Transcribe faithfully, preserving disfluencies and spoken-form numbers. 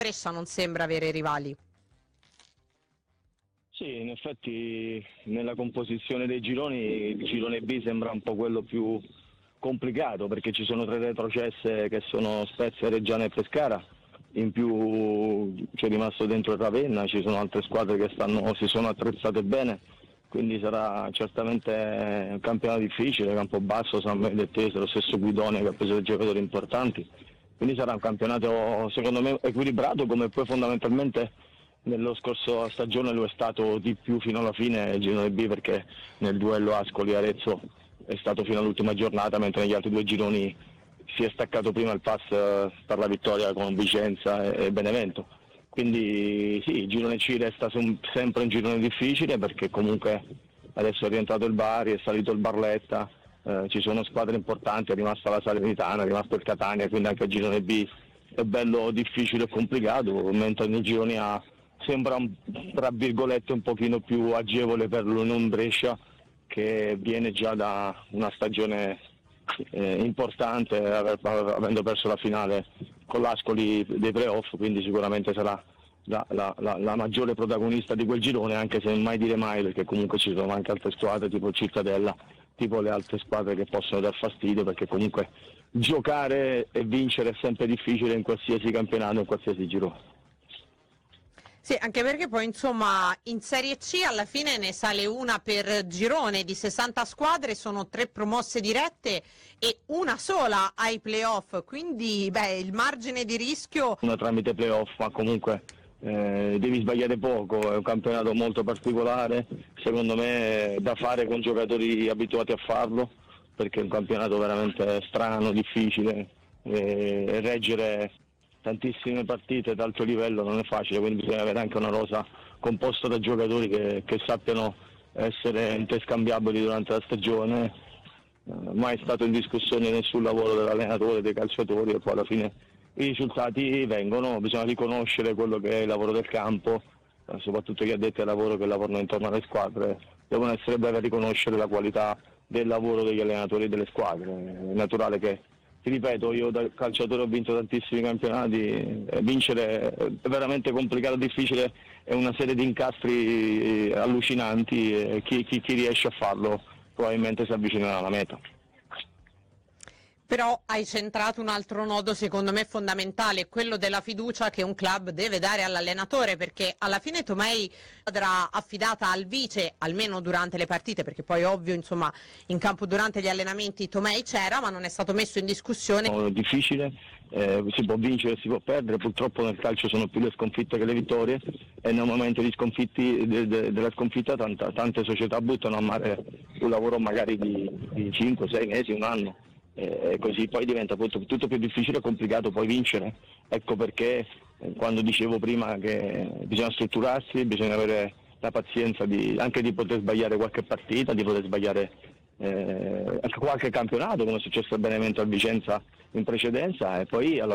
Brescia non sembra avere rivali. Sì, in effetti nella composizione dei gironi il girone B sembra un po' quello più complicato perché ci sono tre retrocesse che sono Spezia, Reggiana e Pescara, in più c'è rimasto dentro il Ravenna, ci sono altre squadre che stanno, si sono attrezzate bene, quindi sarà certamente un campionato difficile, Campobasso, San Benedettese, lo stesso Guidonia che ha preso dei giocatori importanti, quindi sarà un campionato secondo me equilibrato come poi fondamentalmente nello scorso stagione lo è stato di più fino alla fine il girone B perché nel duello Ascoli-Arezzo è stato fino all'ultima giornata, mentre negli altri due gironi si è staccato prima il pass per la vittoria con Vicenza e Benevento. Quindi sì, il girone C resta sempre un girone difficile perché comunque adesso è rientrato il Bari, è salito il Barletta, eh, ci sono squadre importanti, è rimasta la Salernitana, è rimasto il Catania, quindi anche il girone B è bello difficile e complicato, mentre nei gironi A sembra un, tra virgolette un pochino più agevole per l'Unione Brescia che viene già da una stagione eh, importante avendo perso la finale con l'Ascoli dei playoff, quindi sicuramente sarà la, la, la, la maggiore protagonista di quel girone, anche se mai dire mai perché comunque ci sono anche altre squadre tipo Cittadella, tipo le altre squadre che possono dar fastidio perché comunque giocare e vincere è sempre difficile in qualsiasi campionato, in qualsiasi girone. Sì, anche perché poi insomma in Serie C alla fine ne sale una per girone di sessanta squadre, sono tre promosse dirette e una sola ai playoff, quindi beh, il margine di rischio... Una tramite playoff, ma comunque eh, devi sbagliare poco, è un campionato molto particolare, secondo me da fare con giocatori abituati a farlo, perché è un campionato veramente strano, difficile, e reggere tantissime partite d'alto livello non è facile, quindi bisogna avere anche una rosa composta da giocatori che, che sappiano essere interscambiabili durante la stagione, eh, mai è stato in discussione nessun lavoro dell'allenatore, dei calciatori e poi alla fine i risultati vengono, bisogna riconoscere quello che è il lavoro del campo, eh, soprattutto chi addetti al lavoro che lavorano intorno alle squadre, devono essere bravi a riconoscere la qualità del lavoro degli allenatori delle squadre, è naturale che ti ripeto, io da calciatore ho vinto tantissimi campionati, vincere è veramente complicato, difficile, è una serie di incastri allucinanti e chi, chi, chi riesce a farlo probabilmente si avvicinerà alla meta. Però hai centrato un altro nodo secondo me fondamentale, quello della fiducia che un club deve dare all'allenatore, perché alla fine Tomei sarà affidata al vice, almeno durante le partite, perché poi ovvio insomma in campo durante gli allenamenti Tomei c'era ma non è stato messo in discussione. È difficile, eh, si può vincere, si può perdere, purtroppo nel calcio sono più le sconfitte che le vittorie e nel momento di sconfitti, de, de, della sconfitta tanta, tante società buttano a mare un lavoro magari di, di cinque sei mesi, un anno. E così poi diventa tutto più difficile e complicato poi vincere, ecco perché quando dicevo prima che bisogna strutturarsi, bisogna avere la pazienza di, anche di poter sbagliare qualche partita, di poter sbagliare eh, anche qualche campionato come è successo a Benevento, a Vicenza in precedenza e poi alla